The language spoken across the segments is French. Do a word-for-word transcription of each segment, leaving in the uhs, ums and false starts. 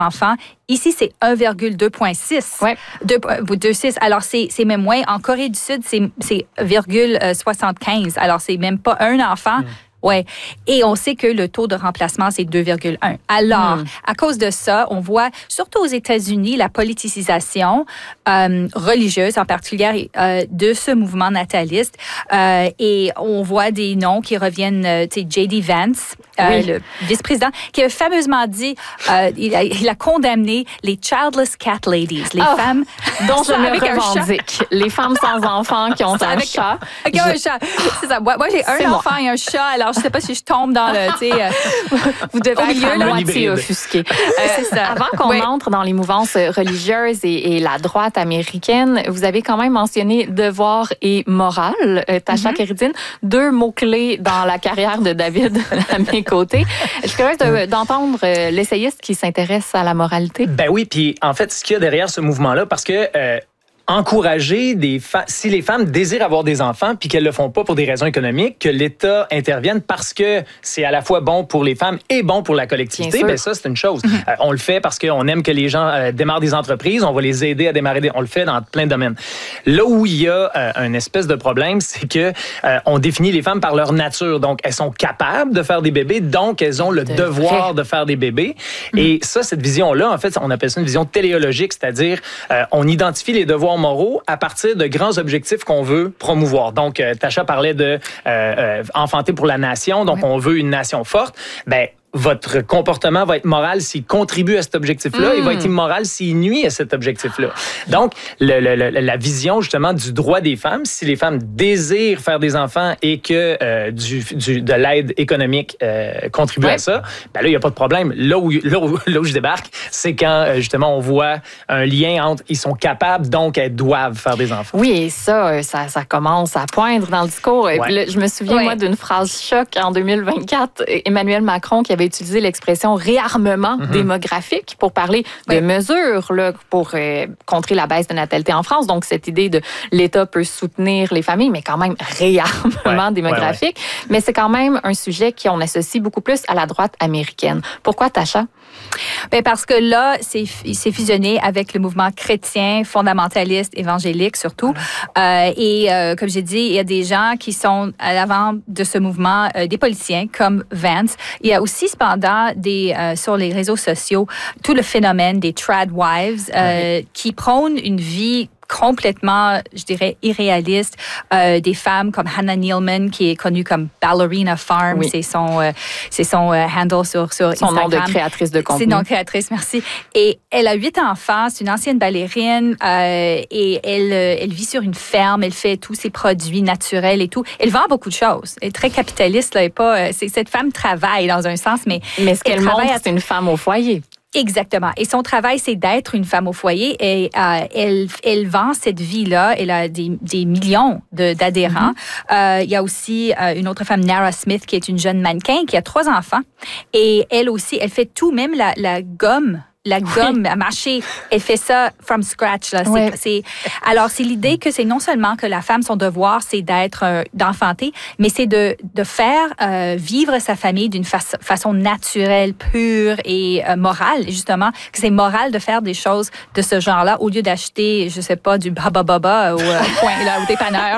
enfants. Ici, c'est un virgule deux six. Ouais. deux virgule six. Alors, c'est, c'est même moins. En Corée du Sud, c'est, c'est un virgule soixante-quinze. Alors, c'est même pas un enfant. Mmh. Ouais. Et on sait que le taux de remplacement, c'est deux virgule un. Alors, mmh. à cause de ça, on voit, surtout aux États-Unis, la politisation euh, religieuse, en particulier, euh, de ce mouvement nataliste. Euh, et on voit des noms qui reviennent, euh, tu sais, J D Vance, euh, oui. le vice-président, qui a fameusement dit, euh, il, a, il a condamné les childless cat ladies, les oh, femmes dont je me revendique. Les femmes sans enfants qui ont un avec, chat. Qui ont je... un chat. C'est ça. Moi, moi j'ai un c'est enfant moi. et un chat, alors je ne sais pas si je tombe dans le, tu sais, euh, vous devez au milieu, là, moitié offusqué. Euh, c'est ça. Avant qu'on oui. entre dans les mouvances religieuses et, et la droite américaine, vous avez quand même mentionné devoir et morale, euh, Tasha mm-hmm. Keridine, deux mots-clés dans la carrière de David à mes côtés. Je suis curieuse de, d'entendre euh, l'essayiste qui s'intéresse à la moralité. Ben oui, puis en fait, ce qu'il y a derrière ce mouvement-là, parce que euh, encourager des fa- si les femmes désirent avoir des enfants puis qu'elles le font pas pour des raisons économiques, que l'État intervienne parce que c'est à la fois bon pour les femmes et bon pour la collectivité, ben ça c'est une chose. Mm-hmm. Euh, on le fait parce qu'on aime que les gens euh, démarrent des entreprises, on va les aider à démarrer des... on le fait dans plein de domaines. Là où il y a euh, un espèce de problème, c'est que euh, on définit les femmes par leur nature. Donc elles sont capables de faire des bébés, donc elles ont le de devoir vrai. de faire des bébés. Mm-hmm. Et ça, cette vision-là, en fait, on appelle ça une vision téléologique, c'est-à-dire euh, on identifie les devoirs moraux à partir de grands objectifs qu'on veut promouvoir. Donc, euh, Tasha parlait de euh, euh, enfanter pour la nation, donc oui. on veut une nation forte. Ben, votre comportement va être moral s'il contribue à cet objectif-là mmh. et va être immoral s'il nuit à cet objectif-là. Donc, le, le, le, la vision, justement, du droit des femmes, si les femmes désirent faire des enfants et que euh, du, du, de l'aide économique euh, contribue ouais. à ça, ben là, il n'y a pas de problème. Là où, là où, là où je débarque, c'est quand, euh, justement, on voit un lien entre ils sont capables, donc elles doivent faire des enfants. Oui, et ça, ça, ça commence à poindre dans le discours. Ouais. Là, je me souviens, ouais. moi, d'une phrase choc en deux mille vingt-quatre. Emmanuel Macron qui avait utilisé l'expression réarmement mm-hmm. démographique pour parler oui. de mesures là, pour euh, contrer la baisse de natalité en France. Donc, cette idée de l'État peut soutenir les familles, mais quand même réarmement ouais. démographique. Ouais, ouais. Mais c'est quand même un sujet qu'on associe beaucoup plus à la droite américaine. Pourquoi, Tasha? Bien, parce que là, c'est, c'est fusionné avec le mouvement chrétien, fondamentaliste, évangélique surtout. Voilà. Euh, et euh, comme j'ai dit, il y a des gens qui sont à l'avant de ce mouvement, euh, des politiciens comme Vance. Il y a aussi cependant des, euh, sur les réseaux sociaux tout le phénomène des trad wives euh, oui. qui prônent une vie complètement, je dirais, irréaliste. Euh, des femmes comme Hannah Nealman, qui est connue comme Ballerina Farm, oui. c'est son, euh, c'est son euh, handle sur, sur son Instagram. Son nom de créatrice de contenu. C'est nom de créatrice, merci. Et elle a huit enfants, c'est une ancienne ballerine euh, et elle, elle vit sur une ferme, elle fait tous ses produits naturels et tout. Elle vend beaucoup de choses. Elle est très capitaliste, là, et pas... C'est, cette femme travaille dans un sens, mais... Mais ce qu'elle montre, c'est une femme au foyer. Exactement. Et son travail, c'est d'être une femme au foyer. Et euh, elle, elle vend cette vie-là. Elle a des, des millions de, d'adhérents. Mm-hmm. Euh, il y a aussi euh, une autre femme, Nara Smith, qui est une jeune mannequin, qui a trois enfants. Et elle aussi, elle fait tout, même la, la gomme. La gomme à mâcher, elle fait ça from scratch. Là. C'est, ouais. c'est, alors, c'est l'idée que c'est non seulement que la femme, son devoir, c'est d'être, euh, d'enfanter, mais c'est de, de faire euh, vivre sa famille d'une fa- façon naturelle, pure et euh, morale. Justement, que c'est moral de faire des choses de ce genre-là au lieu d'acheter, je sais pas, du Baba Baba au euh, point là, au dépanneur.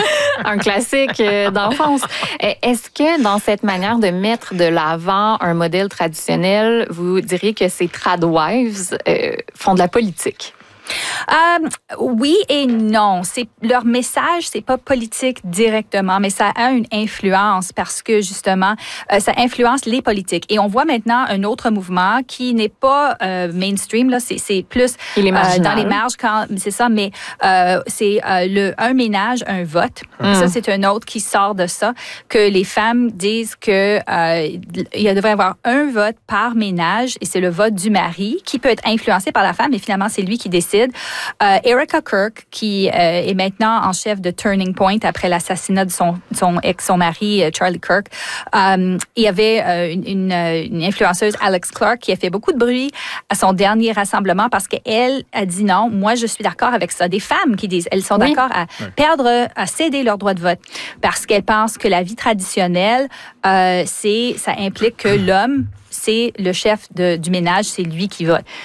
Un classique euh, d'enfance. Est-ce que dans cette manière de mettre de l'avant un modèle traditionnel, vous diriez que c'est trad wives euh, font de la politique? Euh, oui et non. C'est, leur message, c'est pas politique directement, mais ça a une influence parce que justement, euh, ça influence les politiques. Et on voit maintenant un autre mouvement qui n'est pas euh, mainstream, là, c'est, c'est plus euh, dans les marges, quand, c'est ça, mais euh, c'est euh, le un ménage, un vote. Mm. Ça, c'est un autre qui sort de ça, que les femmes disent que euh, il devrait y avoir un vote par ménage et c'est le vote du mari qui peut être influencé par la femme, mais finalement, c'est lui qui décide féminicide. Euh, Erica Kirk, qui euh, est maintenant en chef de Turning Point après l'assassinat de son, son ex, son mari, Charlie Kirk. Euh, il y avait euh, une, une, une influenceuse, Alex Clark, qui a fait beaucoup de bruit à son dernier rassemblement parce qu'elle a dit non, moi je suis d'accord avec ça. Des femmes qui disent, elles sont oui. d'accord à oui. perdre, à céder leur droit de vote parce qu'elles pensent que la vie traditionnelle, euh, c'est, ça implique que l'homme, c'est le chef de, du ménage, c'est lui qui vote.